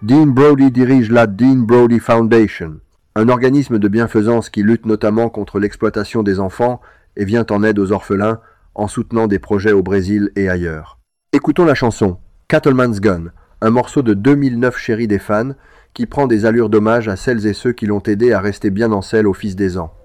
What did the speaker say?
Dean Brody dirige la Dean Brody Foundation, un organisme de bienfaisance qui lutte notamment contre l'exploitation des enfants et vient en aide aux orphelins en soutenant des projets au Brésil et ailleurs. Écoutons la chanson Cattleman's Gun, un morceau de 2009 chéri des fans qui prend des allures d'hommage à celles et ceux qui l'ont aidé à rester bien en selle au fil des ans.